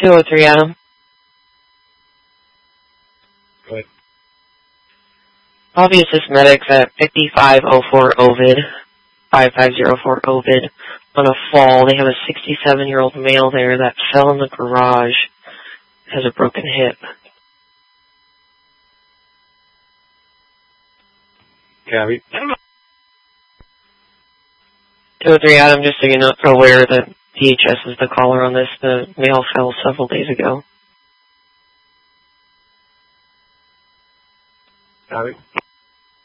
203 Adam. Go ahead. Copy assist medics at 5504 Ovid, 5504 Ovid, on a fall. They have a 67-year-old male there that fell in the garage, has a broken hip. Copy. 203 Adam, just so you're not aware that DHS is the caller on this. The male fell several days ago. Copy.